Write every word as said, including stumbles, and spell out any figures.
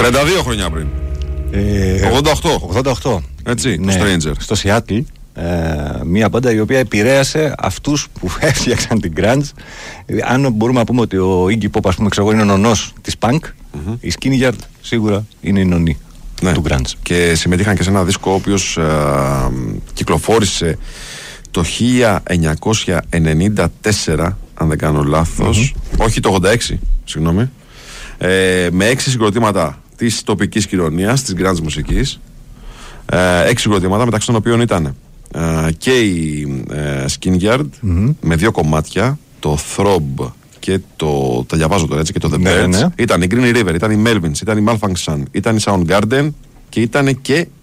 τριάντα δύο χρόνια πριν. Ε, ογδόντα οκτώ. ογδόντα οκτώ. Έτσι, ναι, το Stranger. Στο Seattle. Ε, μια μπάντα η οποία επηρέασε αυτούς που έφτιαξαν την grunge. Αν μπορούμε να πούμε ότι ο Iggy Pop, ας πούμε, ξέρω, είναι ο νονός της punk, mm-hmm. η Skinny Yard σίγουρα είναι η νονή, ναι, του grunge. Και συμμετείχαν και σε ένα δίσκο ο οποίος ε, κυκλοφόρησε το χίλια εννιακόσια ενενήντα τέσσερα, αν δεν κάνω λάθος, mm-hmm. όχι το ογδόντα έξι, συγγνώμη, ε, με έξι συγκροτήματα της τοπικής κοινωνίας, της grunge μουσικής, ε, έξι συγκροτήματα μεταξύ των οποίων ήταν Uh, και η uh, Skin Yard mm-hmm. με δύο κομμάτια, το Throb και το, τα διαβάζω τώρα έτσι, και το The ναι, Birds, ναι. ήταν η Green River, ήταν η Melvins, ήταν η Malfunction, ήταν η Soundgarden και ήταν και